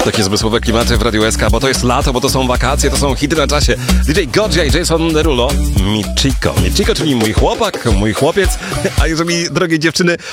Takie zmysłowe klimaty w Radiu SK, bo to jest lato, bo to są wakacje, to są hity na czasie. DJ Godzia i Jason Derulo. Michiko, czyli mój chłopak, mój chłopiec. A jeżeli, drogie dziewczyny,